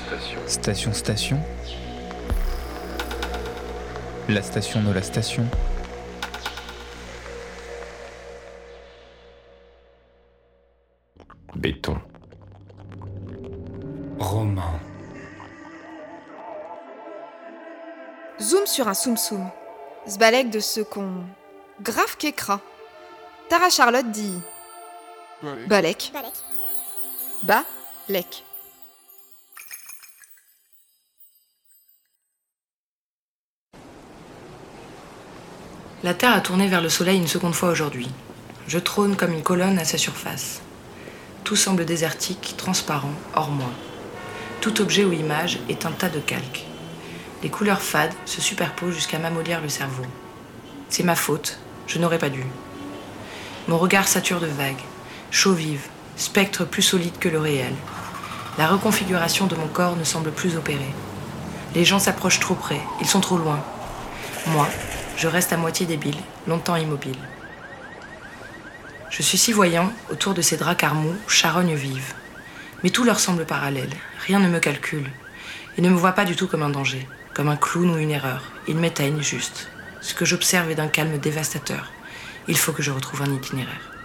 Station, station. La station de la station. Béton. Roman. Zoom sur un soum-soum. Zbalek de ce qu'on... Grave qu'écra. Tara Charlotte dit... Balek. Balek. La Terre a tourné vers le Soleil une seconde fois aujourd'hui. Je trône comme une colonne à sa surface. Tout semble désertique, transparent, hors moi. Tout objet ou image est un tas de calque. Les couleurs fades se superposent jusqu'à m'amollir le cerveau. C'est ma faute, je n'aurais pas dû. Mon regard sature de vagues, chaux vives, spectres plus solides que le réel. La reconfiguration de mon corps ne semble plus opérer. Les gens s'approchent trop près, ils sont trop loin. Moi, je reste à moitié débile, longtemps immobile. Je suis si voyant, autour de ces draps carmous, charognes vives. Mais tout leur semble parallèle, rien ne me calcule. Ils ne me voient pas du tout comme un danger, comme un clown ou une erreur. Ils m'éteignent juste. Ce que j'observe est d'un calme dévastateur. Il faut que je retrouve un itinéraire.